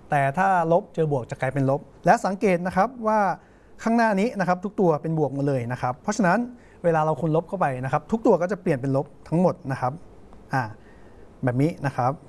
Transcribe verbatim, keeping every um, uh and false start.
แต่ถ้าลบเจอบวกจะกลายเป็นลบและสังเกตนะครับว่าข้างหน้านี้นะครับทุกตัวเป็นบวกหมดเลยนะครับเพราะฉะนั้นเวลาเราคูณลบเข้าไปนะครับทุกตัวก็จะเปลี่ยนเป็นลบทั้งหมดนะครับอ่าแบบนี้นะครับ